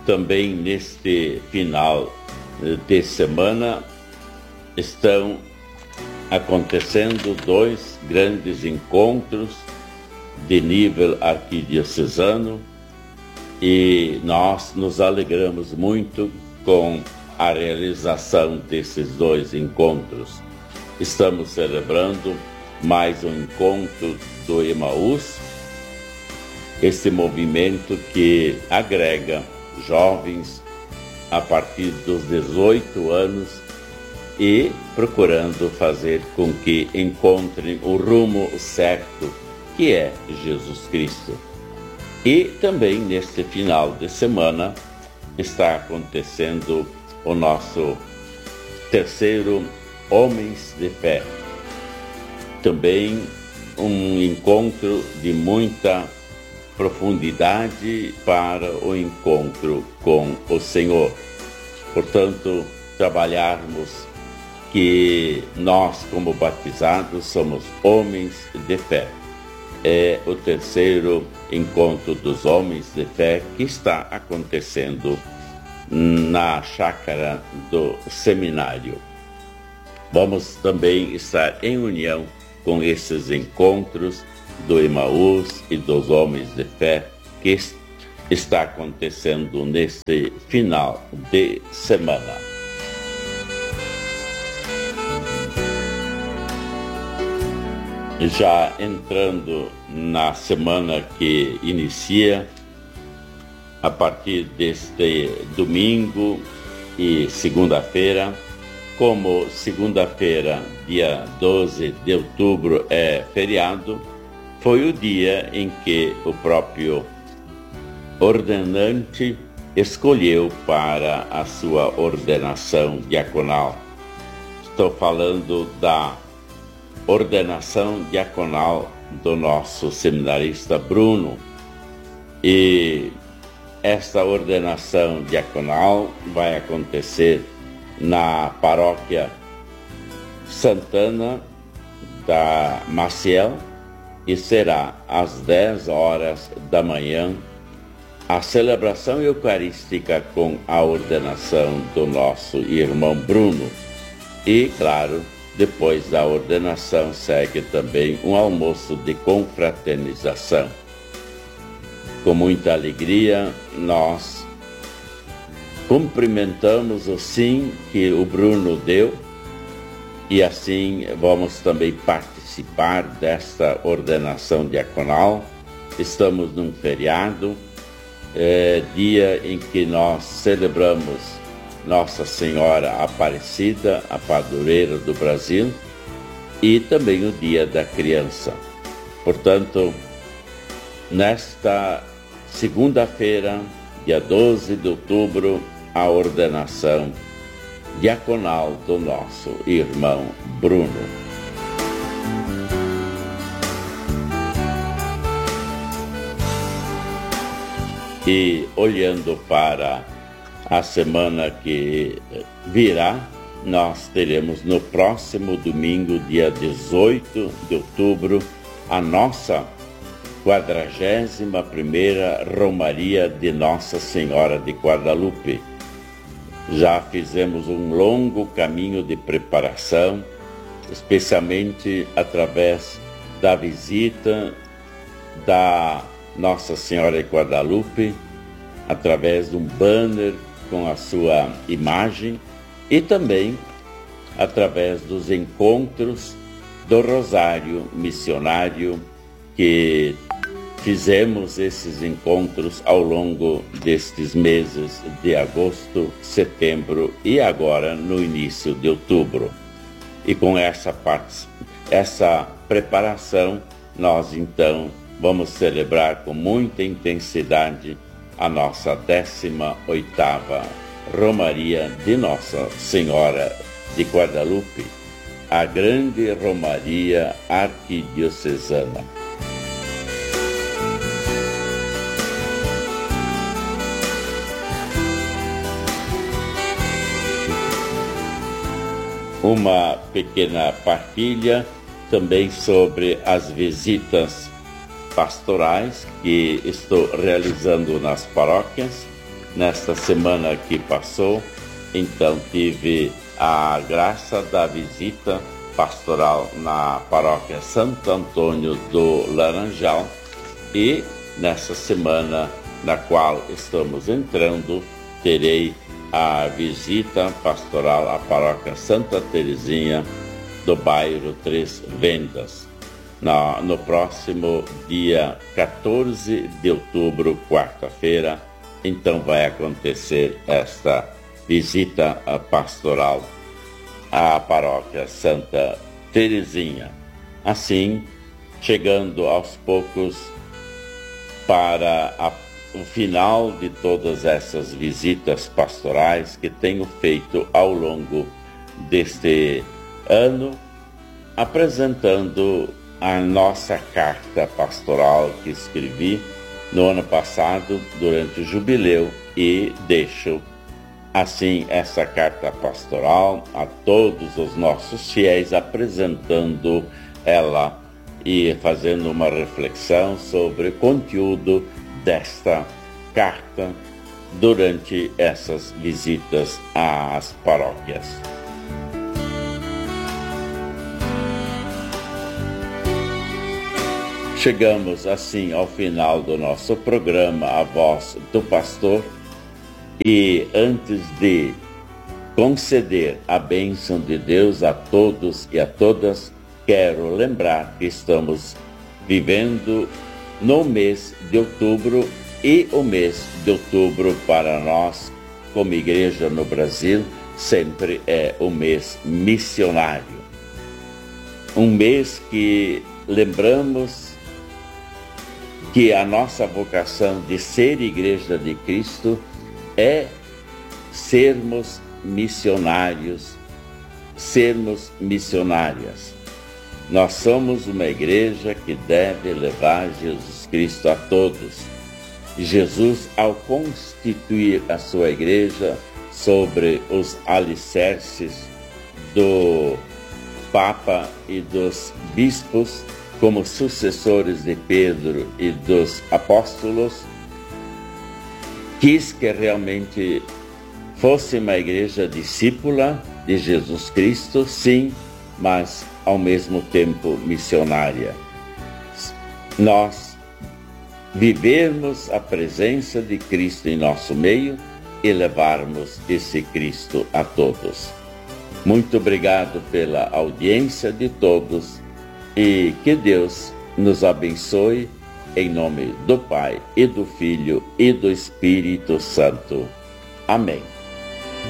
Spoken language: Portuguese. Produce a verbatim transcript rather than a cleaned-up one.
também neste final de semana estão acontecendo dois grandes encontros de nível arquidiocesano e nós nos alegramos muito com a realização desses dois encontros. Estamos celebrando mais um encontro do Emaús, esse movimento que agrega jovens a partir dos dezoito anos e procurando fazer com que encontrem o rumo certo, que é Jesus Cristo. E também neste final de semana está acontecendo o nosso terceiro Homens de Fé. Também um encontro de muita profundidade para o encontro com o Senhor. Portanto, trabalharmos que nós, como batizados, somos homens de fé. É o terceiro encontro dos homens de fé que está acontecendo na chácara do seminário. Vamos também estar em união com esses encontros do Emaús e dos homens de fé que está acontecendo neste final de semana. Já entrando na semana que inicia, a partir deste domingo e segunda-feira, como segunda-feira, dia doze de outubro, é feriado, foi o dia em que o próprio ordenante escolheu para a sua ordenação diaconal. Estou falando da ordenação diaconal do nosso seminarista Bruno. E esta ordenação diaconal vai acontecer na paróquia Santana da Maciel e será às dez horas da manhã a celebração eucarística com a ordenação do nosso irmão Bruno. E, claro, depois da ordenação segue também um almoço de confraternização. Com muita alegria, nós cumprimentamos o sim que o Bruno deu e assim vamos também participar desta ordenação diaconal. Estamos num feriado, é, dia em que nós celebramos Nossa Senhora Aparecida, a padroeira do Brasil, e também o Dia da Criança. Portanto, nesta segunda-feira, dia doze de outubro, a ordenação diaconal do nosso irmão Bruno. E olhando para a semana que virá, nós teremos no próximo domingo, dia dezoito de outubro, a nossa quadragésima primeira Romaria de Nossa Senhora de Guadalupe. Já fizemos um longo caminho de preparação, especialmente através da visita da Nossa Senhora de Guadalupe, através de um banner com a sua imagem e também através dos encontros do Rosário Missionário, que fizemos esses encontros ao longo destes meses de agosto, setembro e agora no início de outubro. E com essa, parte, essa preparação, nós então vamos celebrar com muita intensidade a nossa décima oitava Romaria de Nossa Senhora de Guadalupe, a grande Romaria arquidiocesana. Uma pequena partilha também sobre as visitas pastorais que estou realizando nas paróquias. nesta semana que passou. Então tive a graça da visita pastoral na paróquia Santo Antônio do Laranjal e nessa semana na qual estamos entrando, terei a visita pastoral à paróquia Santa Teresinha do bairro Três Vendas, no, no próximo dia quatorze de outubro, quarta-feira. Então vai acontecer esta visita pastoral à paróquia Santa Teresinha. Assim, chegando aos poucos para a, o final de todas essas visitas pastorais que tenho feito ao longo deste ano, apresentando a nossa carta pastoral que escrevi no ano passado durante o jubileu, e deixo assim essa carta pastoral a todos os nossos fiéis, apresentando ela e fazendo uma reflexão sobre o conteúdo desta carta durante essas visitas às paróquias. Chegamos assim ao final do nosso programa A Voz do Pastor, e antes de conceder a bênção de Deus a todos e a todas, quero lembrar que estamos vivendo no mês de outubro, e o mês de outubro para nós, como igreja no Brasil, sempre é o mês missionário. Um mês que lembramos que a nossa vocação de ser Igreja de Cristo é sermos missionários, sermos missionárias. Nós somos uma igreja que deve levar Jesus Cristo a todos. Jesus, ao constituir a sua igreja sobre os alicerces do Papa e dos bispos, como sucessores de Pedro e dos apóstolos, quis que realmente fosse uma igreja discípula de Jesus Cristo, sim, mas ao mesmo tempo missionária. Nós vivermos a presença de Cristo em nosso meio e levarmos esse Cristo a todos. Muito obrigado pela audiência de todos, e que Deus nos abençoe, em nome do Pai, e do Filho, e do Espírito Santo. Amém.